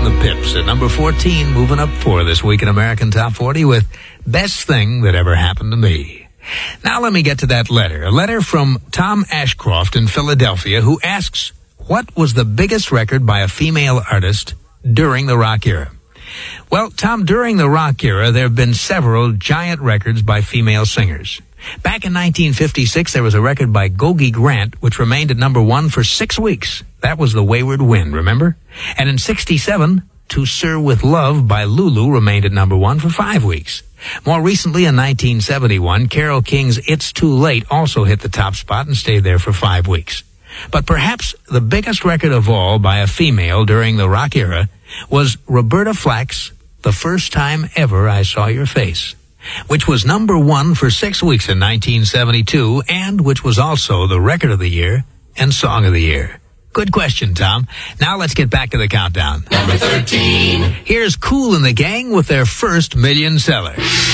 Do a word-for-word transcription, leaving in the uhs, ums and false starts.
and the Pips at number fourteen, moving up four this week in American Top forty with Best Thing That Ever Happened to Me. Now let me get to that letter. A letter from Tom Ashcroft in Philadelphia, who asks, what was the biggest record by a female artist during the rock era? Well, Tom, during the rock era, there have been several giant records by female singers. Back in nineteen fifty-six, there was a record by Gogi Grant, which remained at number one for six weeks. That was The Wayward Wind, remember? And in sixty-seven, To Sir With Love by Lulu remained at number one for five weeks. More recently, in nineteen seventy-one, Carole King's It's Too Late also hit the top spot and stayed there for five weeks. But perhaps the biggest record of all by a female during the rock era was Roberta Flack's The First Time Ever I Saw Your Face, which was number one for six weeks in nineteen seventy-two, and which was also the record of the year and song of the year. Good question, Tom. Now let's get back to the countdown. Number thirteen. Here's Kool and the Gang with their first million seller.